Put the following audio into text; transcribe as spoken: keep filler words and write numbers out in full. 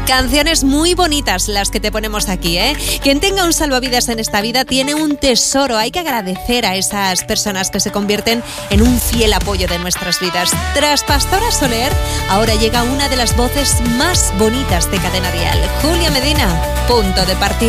Canciones muy bonitas las que te ponemos aquí, ¿eh? Quien tenga un salvavidas en esta vida tiene un tesoro. Hay que agradecer a esas personas que se convierten en un fiel apoyo de nuestras vidas. Tras Pastora Soler, ahora llega una de las voces más bonitas de Cadena Dial, Julia Medina. Punto de partida.